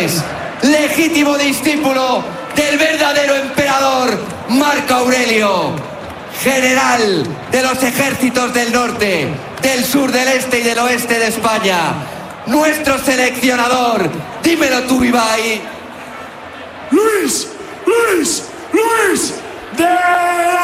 señores, legítimo discípulo del verdadero emperador Marco Aurelio, general de los ejércitos del norte, del sur, del este y del oeste de España, nuestro seleccionador. Dímelo tú, Ibai. Luis de